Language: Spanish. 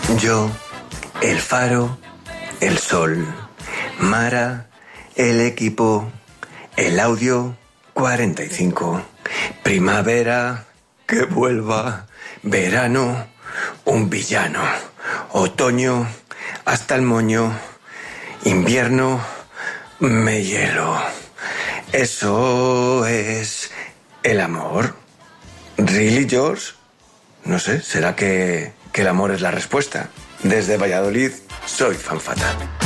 Yo, el faro, el sol. Mara, el equipo. El audio 45. Primavera, que vuelva. Verano, un villano. Otoño, hasta el moño. Invierno, me hielo. Eso es el amor. ¿Really, George? No sé, ¿será que el amor es la respuesta? Desde Valladolid, soy Fan Fatal.